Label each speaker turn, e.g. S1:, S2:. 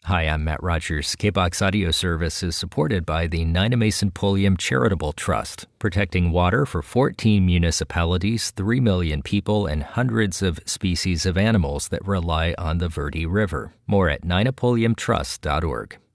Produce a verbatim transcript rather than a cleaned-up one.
S1: Hi, I'm Matt Rogers. K B O X Audio Service is supported by the Nynamesa Pulliam Charitable Trust, protecting water for fourteen municipalities, three million people, and hundreds of species of animals that rely on the Verde River. More at nina pulliam trust dot org.